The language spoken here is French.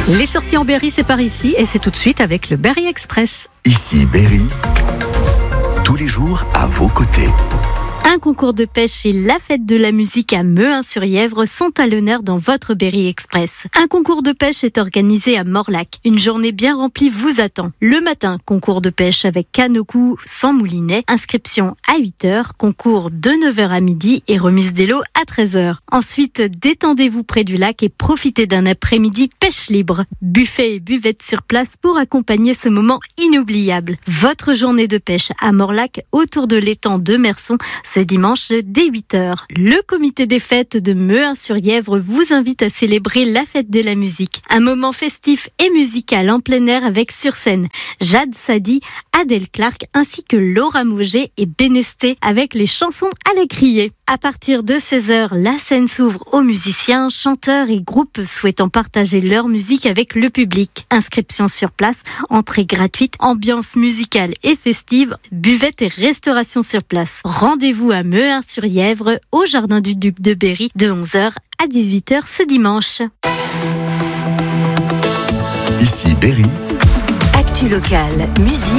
Les sorties en Berry, c'est par ici et c'est tout de suite avec le Berry Express. Ici Berry, tous les jours à vos côtés. Un concours de pêche et la fête de la musique à Mehun-sur-Yèvre sont à l'honneur dans votre Berry Express. Un concours de pêche est organisé à Morlac. Une journée bien remplie vous attend. Le matin, concours de pêche avec canne au cou sans moulinet. Inscription à 8h, concours de 9h à midi et remise des lots à 13h. Ensuite, détendez-vous près du lac et profitez d'un après-midi pêche libre. Buffet et buvette sur place pour accompagner ce moment inoubliable. Votre journée de pêche à Morlac autour de l'étang de Merson ce dimanche dès 8h. Le comité des fêtes de Mehun-sur-Yèvre vous invite à célébrer la fête de la musique. Un moment festif et musical en plein air avec sur scène Jade Sadi, Adèle Clark ainsi que Laura Mauger et Bénesté avec les chansons à la criée. À partir de 16h, la scène s'ouvre aux musiciens, chanteurs et groupes souhaitant partager leur musique avec le public. Inscription sur place, entrée gratuite, ambiance musicale et festive, buvette et restauration sur place. Rendez-vous à Mehun-sur-Yèvre, au Jardin du Duc de Berry, de 11h à 18h ce dimanche. Ici Berry. Actu locale, musique.